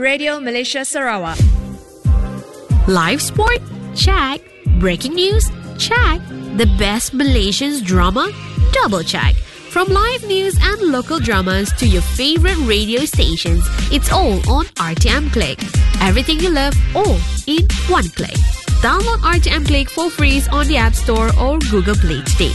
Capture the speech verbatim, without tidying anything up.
Radio Malaysia Sarawak. Live sport? Check. Breaking news? Check. The best Malaysian drama? Double check. From live news and local dramas to your favorite radio stations, it's all on R T M Click. Everything you love, all in one click. Download R T M Click for free on the App Store or Google Play today.